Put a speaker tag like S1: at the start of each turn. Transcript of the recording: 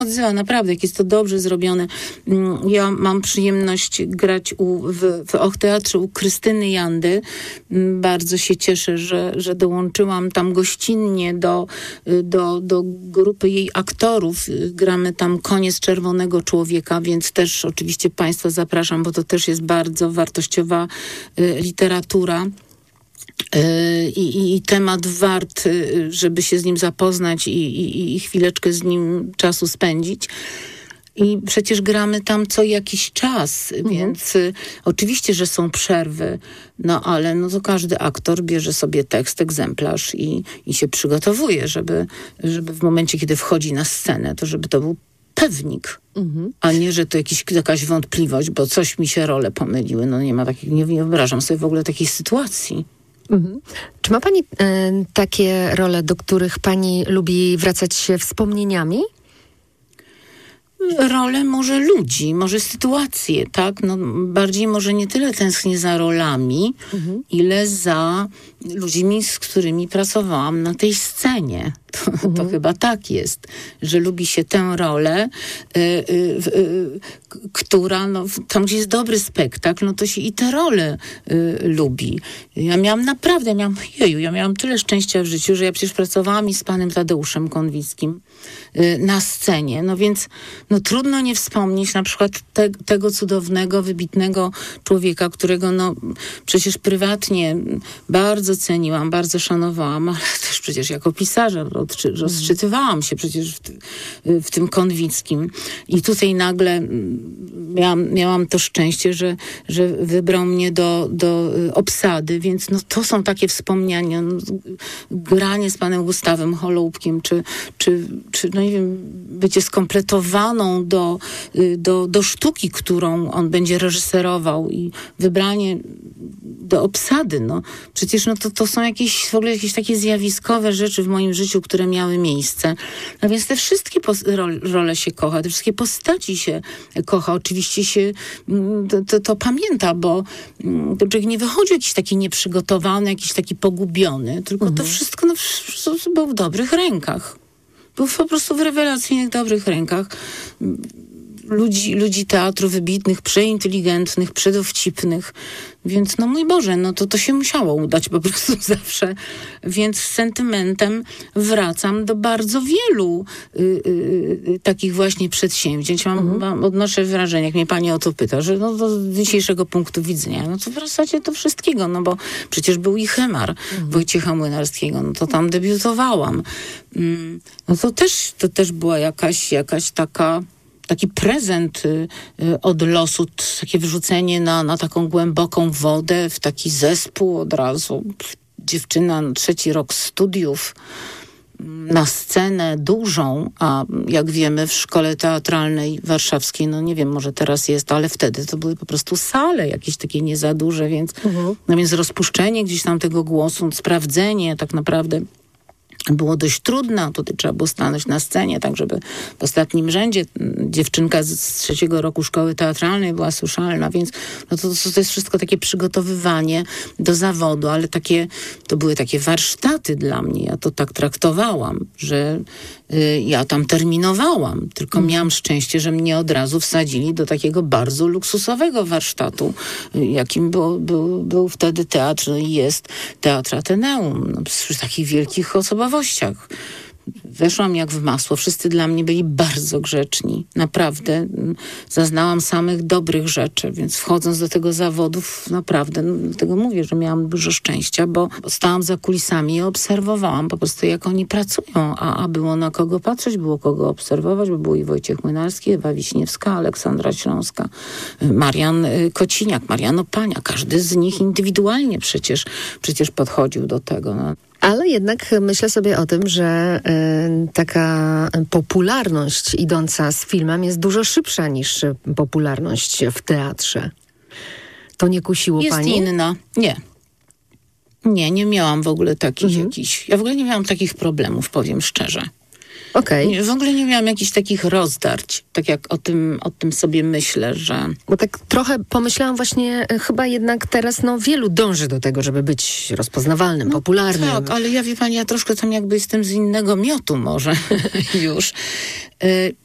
S1: odzywa, naprawdę, jak jest to dobrze zrobione. Ja mam przyjemność grać w Och Teatrze u Krystyny Jandy. Bardzo się cieszę, że dołączyłam tam gościnnie do grupy jej aktorów. Gramy tam Koniec Czerwonego Człowieka, więc też oczywiście Państwa zapraszam, bo to też jest bardzo wartościowa literatura. I temat wart, żeby się z nim zapoznać i chwileczkę z nim czasu spędzić. I przecież gramy tam co jakiś czas, więc oczywiście, że są przerwy, no ale no to każdy aktor bierze sobie tekst, egzemplarz i się przygotowuje, żeby w momencie, kiedy wchodzi na scenę, to żeby to był pewnik, a nie, że to jakaś wątpliwość, bo coś mi się role pomyliły. No nie ma takich, nie wyobrażam sobie w ogóle takiej sytuacji.
S2: Czy ma pani takie role, do których pani lubi wracać się wspomnieniami?
S1: Role może ludzi, może sytuacje, tak? No, bardziej może nie tyle tęsknię za rolami, ile za ludźmi, z którymi pracowałam na tej scenie. To chyba tak jest, że lubi się tę rolę, która, no, tam gdzie jest dobry spektakl, no to się i te role lubi. Ja miałam tyle szczęścia w życiu, że ja przecież pracowałam i z panem Tadeuszem Konwickim na scenie, no więc no trudno nie wspomnieć na przykład tego cudownego, wybitnego człowieka, którego no przecież prywatnie bardzo ceniłam, bardzo szanowałam, ale też przecież jako pisarza rozczytywałam się przecież w tym Konwickim. I tutaj nagle miałam to szczęście, że wybrał mnie do obsady, więc no to są takie wspomnienia. No, granie z panem Gustawem Holoubkiem, czy no nie wiem, bycie skompletowaną do sztuki, którą on będzie reżyserował i wybranie do obsady, no. Przecież no to są w ogóle jakieś takie zjawiskowe rzeczy w moim życiu, które miały miejsce. No więc te wszystkie role się kocha, te wszystkie postaci się kocha. Oczywiście się to pamięta, bo to człowiek nie wychodzi jakiś taki nieprzygotowany, jakiś taki pogubiony, tylko to wszystko było w dobrych rękach. Był po prostu w rewelacyjnych, dobrych rękach. Ludzi teatru wybitnych, przeinteligentnych, przedowcipnych. Więc no mój Boże, no to się musiało udać po prostu zawsze. Więc z sentymentem wracam do bardzo wielu takich właśnie przedsięwzięć. Odnoszę wrażenie, jak mnie pani o to pyta, że no z dzisiejszego punktu widzenia, no to w zasadzie do wszystkiego, no bo przecież był i Hemar Wojciecha Młynarskiego, no to tam debiutowałam. No to też była jakaś taki prezent od losu, takie wrzucenie na taką głęboką wodę, w taki zespół od razu. Dziewczyna, 3. rok studiów, na scenę dużą, a jak wiemy w szkole teatralnej warszawskiej, no nie wiem, może teraz jest, ale wtedy to były po prostu sale jakieś takie nie za duże, więc, no więc rozpuszczenie gdzieś tam tego głosu, sprawdzenie tak naprawdę było dość trudne. Tutaj trzeba było stanąć na scenie, tak żeby w ostatnim rzędzie dziewczynka z 3. roku szkoły teatralnej była słyszalna, więc no to jest wszystko takie przygotowywanie do zawodu, ale to były takie warsztaty dla mnie. Ja to tak traktowałam, że ja tam terminowałam, tylko miałam szczęście, że mnie od razu wsadzili do takiego bardzo luksusowego warsztatu, jakim był wtedy teatr, no i jest Teatr Ateneum, no, przy takich wielkich osobowościach. Weszłam jak w masło. Wszyscy dla mnie byli bardzo grzeczni. Naprawdę. Zaznałam samych dobrych rzeczy, więc wchodząc do tego zawodu, naprawdę, dlatego mówię, że miałam dużo szczęścia, bo stałam za kulisami i obserwowałam po prostu, jak oni pracują, a było na kogo patrzeć, było kogo obserwować, bo był i Wojciech Młynarski, Ewa Wiśniewska, Aleksandra Śląska, Marian Kociniak, Marian Opania. Każdy z nich indywidualnie przecież podchodził do tego. No.
S2: Ale jednak myślę sobie o tym, że taka popularność idąca z filmem jest dużo szybsza niż popularność w teatrze. To nie kusiło pani?
S1: Jest inna. Nie miałam w ogóle takich jakichś... Ja w ogóle nie miałam takich problemów, powiem szczerze.
S2: Okej.
S1: W ogóle nie miałam jakichś takich rozdarć, tak jak o tym sobie myślę, że...
S2: Bo tak trochę pomyślałam właśnie, chyba jednak teraz wielu dąży do tego, żeby być rozpoznawalnym, popularnym.
S1: Tak, ale ja wie pani, ja troszkę tam jakby jestem z innego miotu może już.